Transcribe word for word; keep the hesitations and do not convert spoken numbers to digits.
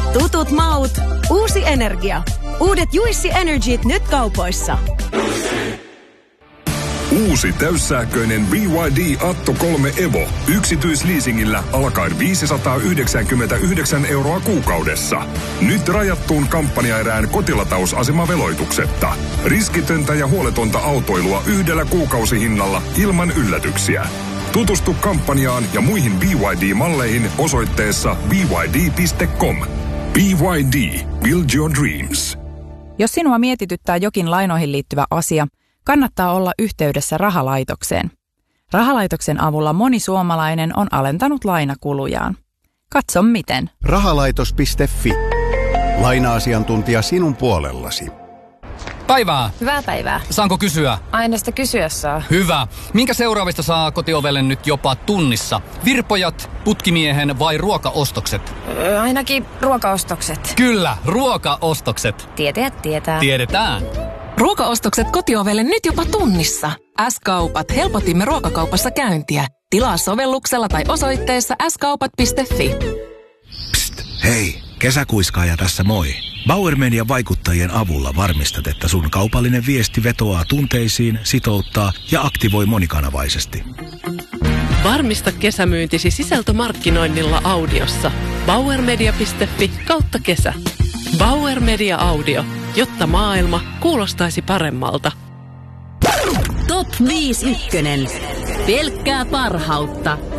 Tutut maut, uusi energia. Uudet Juicy Energyt nyt kaupoissa. Uusi täyssähköinen B Y D Atto kolme Evo yksityisleasingillä alkaen viisisataayhdeksänkymmentäyhdeksän euroa kuukaudessa. Nyt rajattuun kampanjaerään kotilatauasemaveloituksetta. Riskitöntä ja huoletonta autoilua yhdellä kuukausihinnalla ilman yllätyksiä. Tutustu kampanjaan ja muihin B Y D-malleihin osoitteessa b y d piste com. B Y D. Build your dreams. Jos sinua mietityttää jokin lainoihin liittyvä asia, kannattaa olla yhteydessä rahalaitokseen. Rahalaitoksen avulla moni suomalainen on alentanut lainakulujaan. Katso miten. Rahalaitos piste fi. Laina-asiantuntija sinun puolellasi. Päivää. Hyvää päivää. Saanko kysyä? Aina sitä kysyä saa. Hyvä. Minkä seuraavista saa kotiovelle nyt jopa tunnissa? Virpojat, putkimiehen vai ruokaostokset? Öö, ainakin ruokaostokset. Kyllä, ruokaostokset. Tietäjät tietää. Tiedetään. Ruokaostokset kotiovelle nyt jopa tunnissa. S-kaupat, helpotimme ruokakaupassa käyntiä. Tilaa sovelluksella tai osoitteessa s kaupat piste fi. Psst, hei, kesäkuiskaaja tässä moi. Bauer Median vaikuttajien avulla varmistat, että sun kaupallinen viesti vetoaa tunteisiin, sitouttaa ja aktivoi monikanavaisesti. Varmista kesämyyntisi sisältömarkkinoinnilla audiossa. bauermedia piste fi kautta kesä. Bauer Media Audio, jotta maailma kuulostaisi paremmalta. Top viisi ykkönen. Pelkkää parhautta.